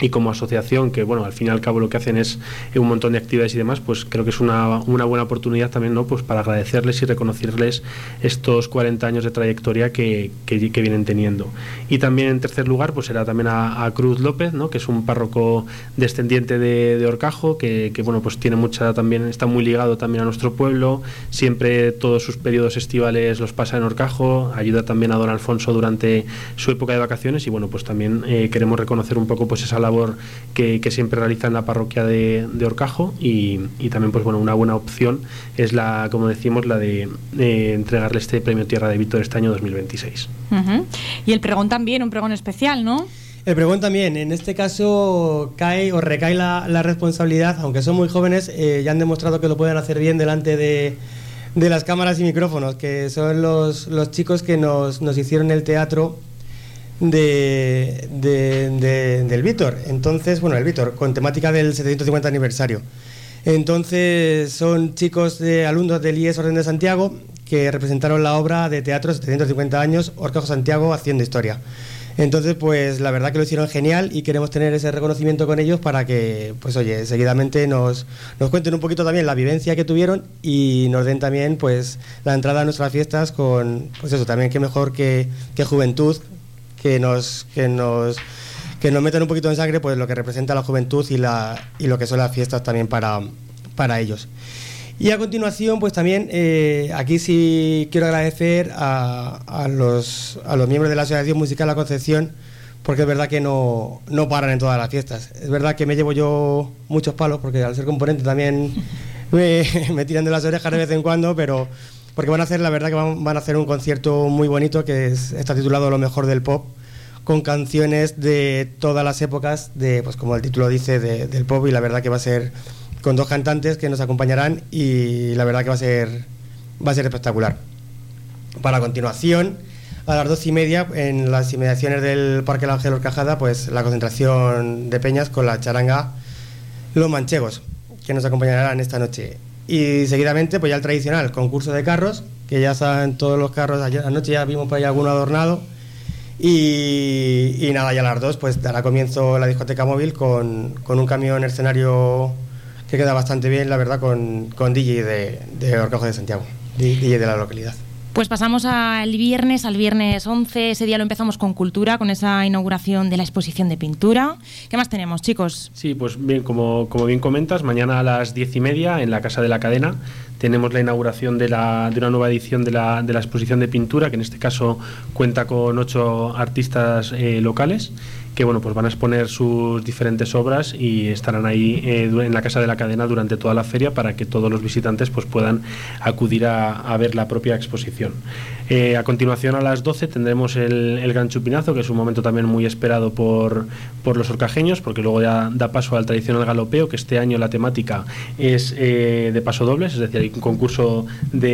y como asociación, que bueno, al fin y al cabo lo que hacen es un montón de actividades y demás, pues creo que es una buena oportunidad también, ¿no? Pues para agradecerles y reconocerles estos 40 años de trayectoria que vienen teniendo. Y también en tercer lugar pues será también a Cruz López, ¿no? Que es un párroco descendiente de Horcajo, que bueno, pues tiene mucha también, está muy ligado también a nuestro pueblo, siempre todos sus periodos estivales los pasa en Horcajo, ayuda también a don Alfonso durante su época de vacaciones, y bueno, pues también queremos reconocer un poco pues esa labor que siempre realiza en la parroquia de Horcajo, y también pues bueno, una buena opción es la, como decimos, la de entregarle este premio Tierra de Víctor este año 2026. Uh-huh. Y el pregón también, un pregón especial, ¿no? El pregón también, en este caso recae la responsabilidad, aunque son muy jóvenes, ya han demostrado que lo pueden hacer bien delante de las cámaras y micrófonos, que son los chicos que nos hicieron el teatro del Víctor. Entonces, bueno, el Víctor, con temática del 750 aniversario. Entonces, son chicos alumnos del IES Orden de Santiago que representaron la obra de teatro 750 años, Horcajo Santiago haciendo historia. Entonces, pues la verdad que lo hicieron genial y queremos tener ese reconocimiento con ellos para que, pues oye, seguidamente nos cuenten un poquito también la vivencia que tuvieron y nos den también, pues, la entrada a nuestras fiestas con, pues eso, también qué mejor que juventud, que nos metan un poquito en sangre pues lo que representa la juventud y lo que son las fiestas también para ellos. Y a continuación pues también aquí sí quiero agradecer a los miembros de la Asociación Musical La Concepción, porque es verdad que no paran en todas las fiestas. Es verdad que me llevo yo muchos palos, porque al ser componente también me tiran de las orejas de vez en cuando, pero porque van a hacer, la verdad que van a hacer un concierto muy bonito que está titulado Lo mejor del pop, con canciones de todas las épocas, pues como el título dice, del pop, y la verdad que va a ser con 2 cantantes que nos acompañarán, y la verdad que va a ser espectacular. Para continuación, a las 12:30, en las inmediaciones del Parque El Ángel Horcajada, pues la concentración de peñas con la charanga Los Manchegos, que nos acompañarán esta noche. Y seguidamente pues ya el tradicional concurso de carros, que ya saben todos los carros. Ayer anoche ya vimos por ahí alguno adornado, y nada, ya a las 2 pues dará comienzo la discoteca móvil con un camión escenario que queda bastante bien, la verdad, con DJ de Horcajo de Santiago, DJ de la localidad. Pues pasamos al viernes 11. Ese día lo empezamos con cultura, con esa inauguración de la exposición de pintura. ¿Qué más tenemos, chicos? Sí, pues bien, como bien comentas, mañana a las 10:30 en la Casa de la Cadena tenemos la inauguración de una nueva edición de la exposición de pintura, que en este caso cuenta con 8 artistas locales, que bueno, pues van a exponer sus diferentes obras y estarán ahí en la Casa de la Cadena durante toda la feria, para que todos los visitantes pues puedan acudir a ver la propia exposición. A continuación, a las 12 tendremos el Gran Chupinazo, que es un momento también muy esperado por los horcajeños, porque luego ya da paso al tradicional galopeo, que este año la temática es de pasodobles, es decir, hay un concurso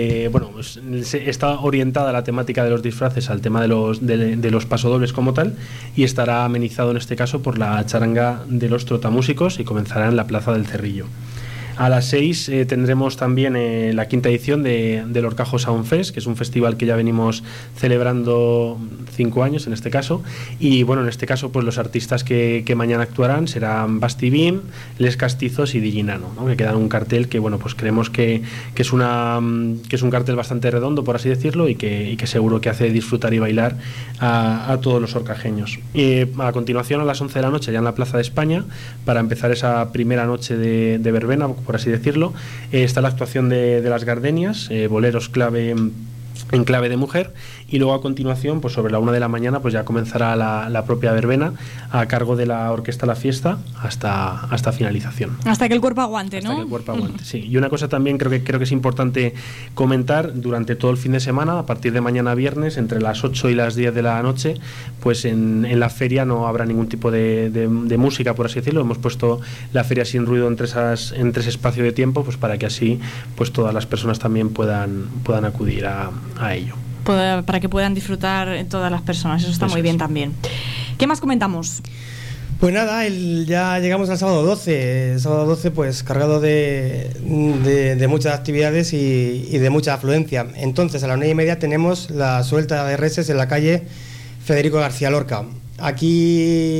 está orientada la temática de los disfraces al tema de los pasodobles como tal, y estará amenizado en este caso por la charanga de los trotamúsicos, y comenzará en la Plaza del Cerrillo. A las 6 tendremos también la 5ª edición del Horcajo Sound Fest, que es un festival que ya venimos celebrando 5 años en este caso, y bueno, en este caso pues los artistas que mañana actuarán serán Basti Bim, Les Castizos y Diginano, ¿no? Que quedan un cartel que bueno, pues creemos que es un cartel bastante redondo, por así decirlo, y que seguro que hace disfrutar y bailar a todos los horcajeños. A continuación, a las 11 de la noche, ya en la Plaza de España, para empezar esa primera noche de verbena, por así decirlo, está la actuación de las Gardenias, boleros en clave de mujer, y luego a continuación, pues sobre la 1 de la mañana, pues ya comenzará la propia verbena a cargo de la Orquesta La Fiesta hasta finalización. Hasta que el cuerpo aguante, ¿no? Hasta que el cuerpo aguante, sí. Y una cosa también creo que es importante comentar: durante todo el fin de semana, a partir de mañana viernes, entre las 8 y las 10 de la noche, pues en la feria no habrá ningún tipo de música, por así decirlo. Hemos puesto la feria sin ruido entre ese espacio de tiempo, pues para que así pues todas las personas también puedan acudir a ello. Para que puedan disfrutar todas las personas, eso está muy bien también. ¿Qué más comentamos? Pues nada, ya llegamos al sábado 12. El sábado 12 pues cargado de muchas actividades y de mucha afluencia. Entonces a las 9:30 tenemos la suelta de reses en la calle Federico García Lorca. Aquí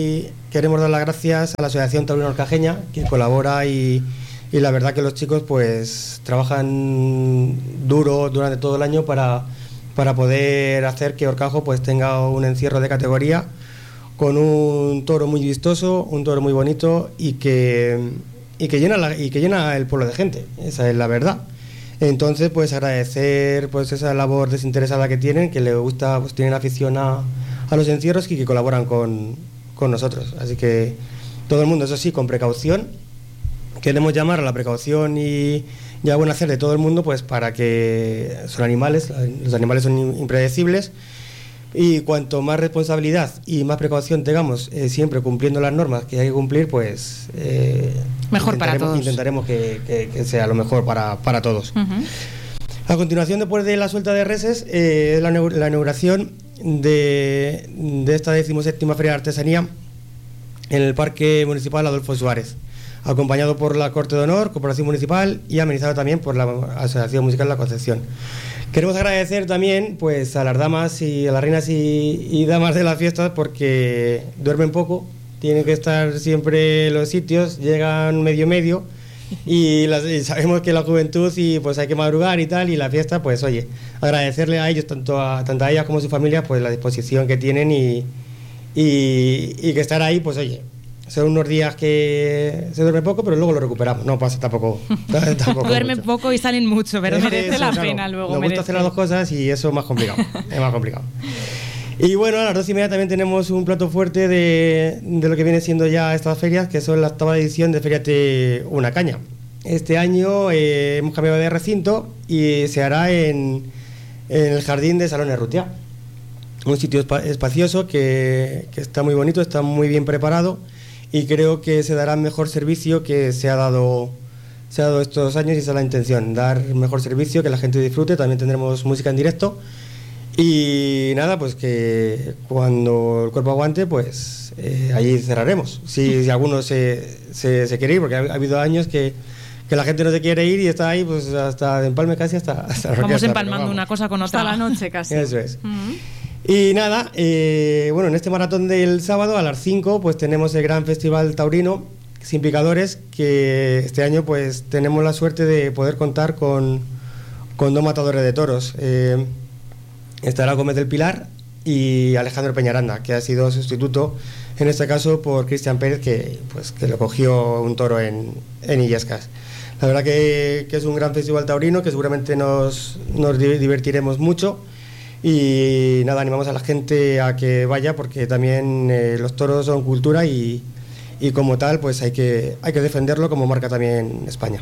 queremos dar las gracias a la Asociación Taurina Orcajeña, que colabora y la verdad que los chicos pues trabajan duro durante todo el año para poder hacer que Orcajo pues tenga un encierro de categoría con un toro muy vistoso, un toro muy bonito y que llena el pueblo de gente, esa es la verdad. Entonces pues agradecer pues esa labor desinteresada que tienen, que les gusta, pues tienen afición a los encierros y que colaboran con nosotros, así que todo el mundo, eso sí, con precaución. Queremos llamar a la precaución y a buen hacer de todo el mundo, pues para que son animales, los animales son impredecibles y cuanto más responsabilidad y más precaución tengamos, siempre cumpliendo las normas que hay que cumplir, pues mejor para todos. Intentaremos que sea lo mejor para todos. A continuación, después de la suelta de reses, es la inauguración de esta 17ª Feria de Artesanía en el Parque Municipal Adolfo Suárez, acompañado por la Corte de Honor, Corporación Municipal y amenizado también por la Asociación Musical La Concepción. Queremos agradecer también pues a las damas y a las reinas y damas de las fiestas, porque duermen poco, tienen que estar siempre en los sitios, llegan medio y sabemos que la juventud y pues hay que madrugar y tal, y la fiesta, pues oye, agradecerle a ellos, tanto a ellas como a sus familias, pues la disposición que tienen y que estar ahí, pues oye, son unos días que se duerme poco, pero luego lo recuperamos. No pasa tampoco duermen mucho. Poco y salen mucho, pero merece la pena luego. Nos gusta hacer las dos cosas y eso es más complicado. Es más complicado. Y bueno, a las 12:30 también tenemos un plato fuerte de lo que viene siendo ya estas ferias, que son la 8ª edición de Feriate Una Caña. Este año hemos cambiado de recinto y se hará en el jardín de Salón Errutia. Un sitio espacioso que está muy bonito, está muy bien preparado. Y creo que se dará mejor servicio que se ha dado estos años, y esa es la intención, dar mejor servicio, que la gente disfrute. También tendremos música en directo y nada, pues que cuando el cuerpo aguante, pues allí cerraremos. Si alguno se quiere ir, porque ha habido años que la gente no se quiere ir y está ahí pues hasta de empalme casi hasta vamos empalmando una cosa con otra hasta la noche casi. Eso es. Y nada, bueno, en este maratón del sábado a las 5 pues tenemos el gran festival taurino Sin Picadores, que este año pues tenemos la suerte de poder contar con dos matadores de toros. Estará Gómez del Pilar y Alejandro Peñaranda, que ha sido sustituto en este caso por Cristian Pérez, que lo cogió un toro en Illescas. La verdad que es un gran festival taurino, que seguramente nos divertiremos mucho. Y nada, animamos a la gente a que vaya, porque también los toros son cultura y como tal pues hay que defenderlo, como marca también España.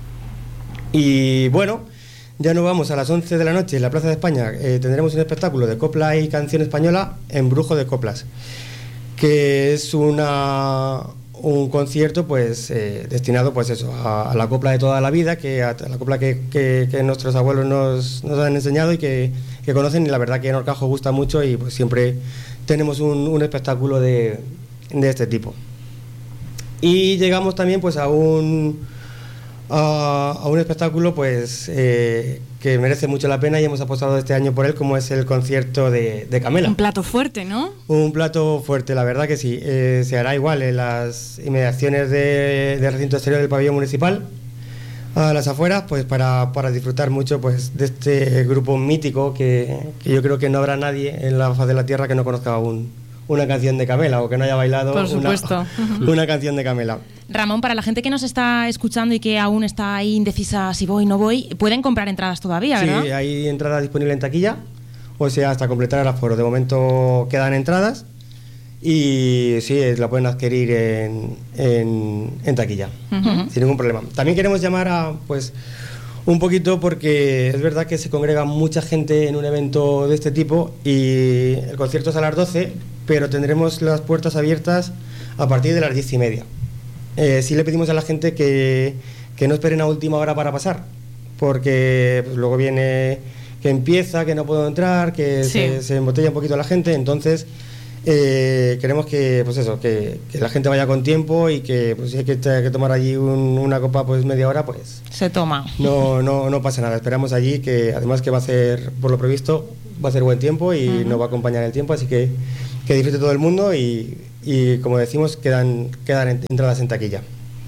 Y bueno, ya nos vamos a las 11 de la noche en la Plaza de España. Tendremos un espectáculo de copla y canción española en Brujo de Coplas, que es un concierto pues destinado pues eso a la copla de toda la vida, a la copla que nuestros abuelos nos han enseñado y que conocen, y la verdad que en Orcajo gusta mucho, y pues siempre tenemos un espectáculo de este tipo. Y llegamos también pues a un espectáculo pues que merece mucho la pena y hemos apostado este año por él, como es el concierto de Camela. Un plato fuerte, ¿no? Un plato fuerte, la verdad que sí. Se hará igual en las inmediaciones del recinto exterior del pabellón municipal, a las afueras, pues para disfrutar mucho pues de este grupo mítico que yo creo que no habrá nadie en la faz de la tierra que no conozca una canción de Camela, o que no haya bailado una canción de Camela. Ramón, para la gente que nos está escuchando y que aún está ahí indecisa si voy o no voy, pueden comprar entradas todavía, ¿verdad? Sí, hay entradas disponibles en taquilla, o sea, hasta completar el aforo. De momento quedan entradas y sí, la pueden adquirir en taquilla, sin ningún problema. También queremos llamar a pues un poquito, porque es verdad que se congrega mucha gente en un evento de este tipo, y el concierto es a las 12, pero tendremos las puertas abiertas a partir de las 10:30. Sí le pedimos a la gente que no esperen a última hora para pasar, porque pues, luego viene que empieza, que no puedo entrar, que sí, se embotella un poquito la gente. Entonces queremos que pues eso, que la gente vaya con tiempo, y que pues, si hay que tomar allí una copa pues media hora, pues se toma. No pasa nada. Esperamos allí, que además que va a ser, por lo previsto, va a ser buen tiempo y nos va a acompañar el tiempo, así que disfrute todo el mundo y y como decimos, quedan entradas en taquilla.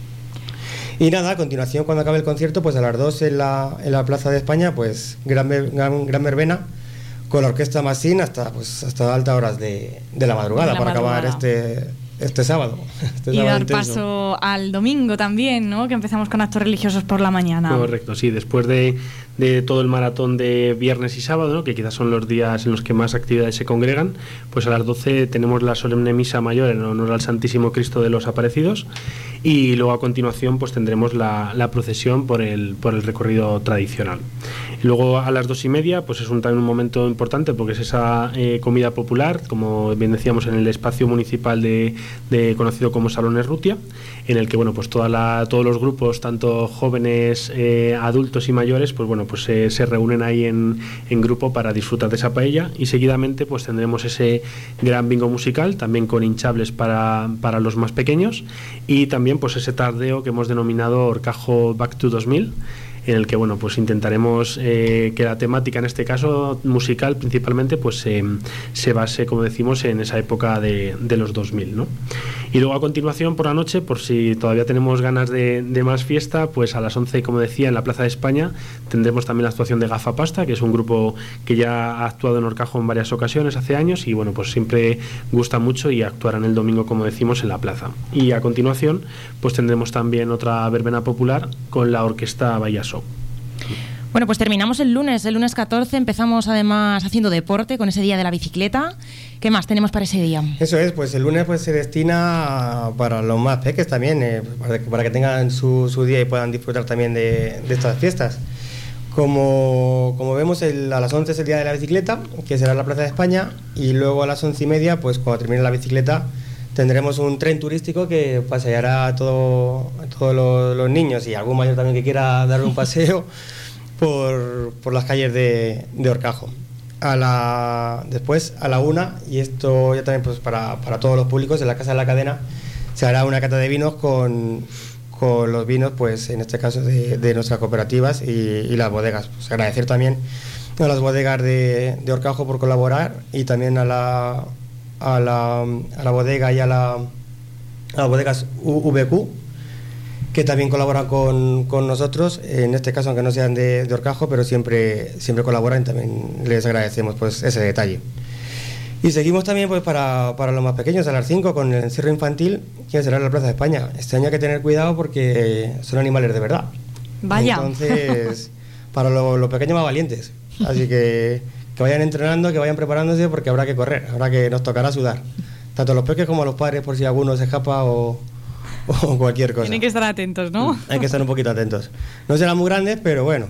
Y nada, a continuación, cuando acabe el concierto, pues a las 2 en la Plaza de España, pues gran verbena con la Orquesta Massin hasta altas horas de la madrugada para acabar este sábado. Y dar paso al domingo también, ¿no? Que empezamos con actos religiosos por la mañana. Correcto, sí, después de todo el maratón de viernes y sábado, ¿no? Que quizás son los días en los que más actividades se congregan, pues a las 12 tenemos la solemne misa mayor en honor al Santísimo Cristo de los Aparecidos, y luego a continuación pues tendremos la procesión por el recorrido tradicional. Y luego a las 2:30 pues es también un momento importante porque es esa comida popular, como bien decíamos, en el espacio municipal de conocido como Salón Errutia, en el que bueno pues todos los grupos, tanto jóvenes, adultos y mayores, pues bueno pues se reúnen ahí en grupo para disfrutar de esa paella, y seguidamente pues tendremos ese gran bingo musical también con hinchables para los más pequeños, y también pues ese tardeo que hemos denominado Horcajo Back to 2000, en el que bueno pues intentaremos que la temática, en este caso musical principalmente, pues se base, como decimos, en esa época de los 2000, ¿no? Y luego a continuación por la noche, por si todavía tenemos ganas de más fiesta, pues a las 11, como decía, en la Plaza de España tendremos también la actuación de Gafa Pasta, que es un grupo que ya ha actuado en Horcajo en varias ocasiones hace años, y bueno pues siempre gusta mucho, y actuarán el domingo, como decimos, en la plaza. Y a continuación pues tendremos también otra verbena popular con la Orquesta Bahía Show. Bueno, pues terminamos el lunes 14, empezamos además haciendo deporte con ese día de la bicicleta. ¿Qué más tenemos para ese día? Eso es, pues el lunes pues se destina para los más peques también, para que tengan su día y puedan disfrutar también de estas fiestas. Como vemos, a las 11 es el día de la bicicleta, que será en la Plaza de España, y luego a las 11:30, pues cuando termine la bicicleta, tendremos un tren turístico que paseará a todos los niños y algún mayor también que quiera darle un paseo por las calles de Horcajo. Después, a la 1, y esto ya también pues para todos los públicos, en la Casa de la Cadena se hará una cata de vinos con los vinos, pues en este caso de nuestras cooperativas y las bodegas. Pues agradecer también a las bodegas de Horcajo por colaborar, y también a la bodega y a las bodegas VQ, que también colaboran con nosotros, en este caso aunque no sean de Horcajo, pero siempre colaboran, y también les agradecemos pues ese detalle. Y seguimos también pues para los más pequeños a las 5 con el encierro infantil, que será en la Plaza de España. Este año hay que tener cuidado porque son animales de verdad. Vaya. Entonces, para los pequeños más valientes. Así que vayan entrenando, que vayan preparándose, porque habrá que correr, habrá que nos tocará sudar. Tanto a los peques como a los padres, por si alguno se escapa o cualquier cosa. Tienen que estar atentos, ¿no? Hay que estar un poquito atentos. No serán muy grandes, pero bueno,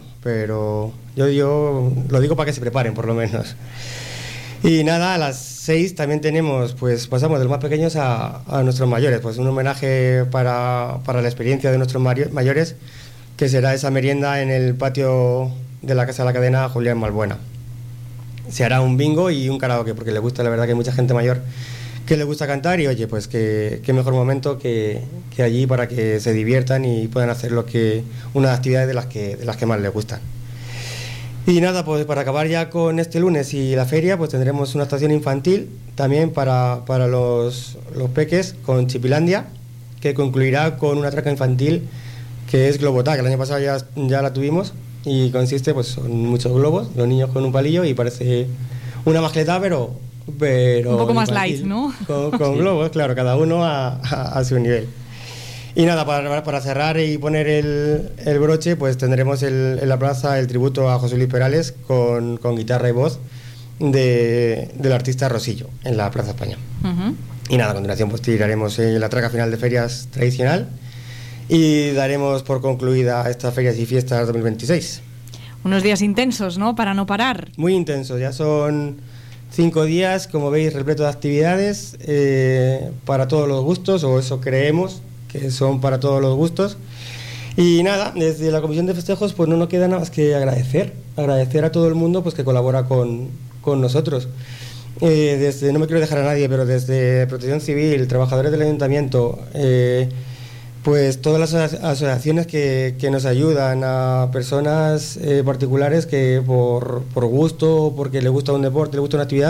yo lo digo para que se preparen, por lo menos. Y nada, a las 6 también tenemos, pues pasamos de los más pequeños a nuestros mayores, pues un homenaje para la experiencia de nuestros mayores, que será esa merienda en el patio de la Casa de la Cadena Julián Malbuena. Se hará un bingo y un karaoke, porque le gusta, la verdad que hay mucha gente mayor que le gusta cantar, y oye, pues qué mejor momento que allí para que se diviertan y puedan hacer unas actividades de las que más les gustan. Y nada, pues para acabar ya con este lunes y la feria, pues tendremos una actuación infantil también para los peques con Chipilandia, que concluirá con una traca infantil que es Globotá, que el año pasado ya la tuvimos, y consiste, pues son muchos globos, los niños con un palillo, y parece una mascleta, pero un poco más light, ¿no? Con sí. Globos, claro, cada uno a su nivel. Y nada, para cerrar y poner el broche, pues tendremos en la plaza el tributo a José Luis Perales con guitarra y voz del artista Rosillo, en la Plaza España. Uh-huh. Y nada, a continuación pues tiraremos la traca final de ferias tradicional y daremos por concluida estas ferias y fiestas 2026. Unos días intensos, ¿no? Para no parar. Muy intensos, ya son 5 días, como veis, repleto de actividades para todos los gustos, o eso creemos que son para todos los gustos. Y nada, desde la Comisión de Festejos pues no nos queda nada más que agradecer a todo el mundo pues que colabora con nosotros. No me quiero dejar a nadie, pero desde Protección Civil, trabajadores del Ayuntamiento, pues todas las asociaciones que nos ayudan, a personas particulares que por gusto, porque les gusta un deporte, les gusta una actividad,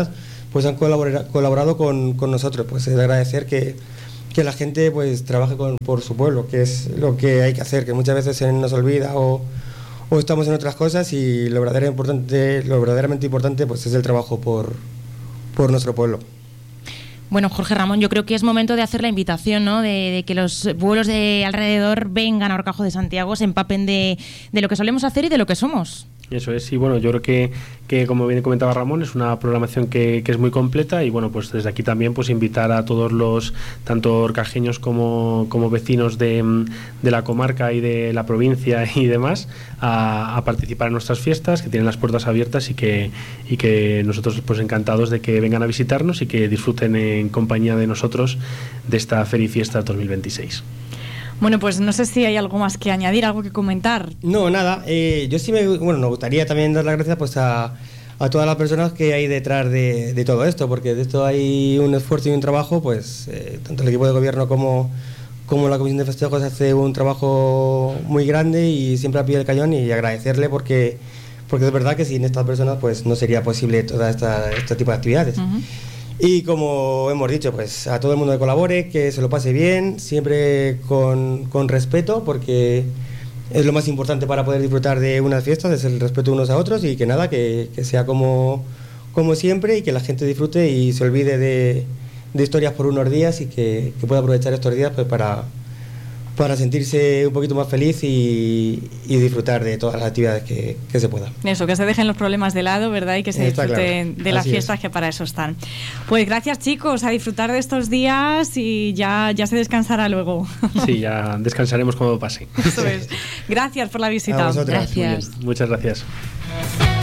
pues han colaborado con nosotros. Pues es de agradecer que la gente pues trabaje por su pueblo, que es lo que hay que hacer, que muchas veces se nos olvida o estamos en otras cosas, y lo verdaderamente importante pues es el trabajo por nuestro pueblo. Bueno, Jorge Ramón, yo creo que es momento de hacer la invitación, ¿no? De que los pueblos de alrededor vengan a Horcajo de Santiago, se empapen de lo que solemos hacer y de lo que somos. Eso es, y bueno, yo creo que como bien comentaba Ramón, es una programación que es muy completa, y bueno, pues desde aquí también pues invitar a todos los, tanto horcajeños como vecinos de la comarca y de la provincia y demás, a participar en nuestras fiestas, que tienen las puertas abiertas, y que nosotros pues encantados de que vengan a visitarnos y que disfruten en compañía de nosotros de esta Feria y Fiesta 2026. Bueno, pues no sé si hay algo más que añadir, algo que comentar. No, nada. Yo sí nos gustaría también dar las gracias pues a todas las personas que hay detrás de todo esto, porque de esto hay un esfuerzo y un trabajo, pues tanto el equipo de gobierno como la Comisión de Festejos hace un trabajo muy grande y siempre a pie del cañón, y agradecerle porque es verdad que sin estas personas pues no sería posible todo este tipo de actividades. Uh-huh. Y como hemos dicho, pues a todo el mundo que colabore, que se lo pase bien, siempre con respeto, porque es lo más importante para poder disfrutar de unas fiestas, es el respeto unos a otros, y que nada, que sea como siempre, y que la gente disfrute y se olvide de historias por unos días, y que pueda aprovechar estos días pues para sentirse un poquito más feliz y disfrutar de todas las actividades que se puedan. Eso, que se dejen los problemas de lado, ¿verdad? Y que se disfruten de las fiestas, que para eso están. Pues gracias, chicos, a disfrutar de estos días, y ya se descansará luego. Sí, ya descansaremos cuando pase. Eso es. Gracias por la visita. A vosotros. Gracias. Muchas gracias.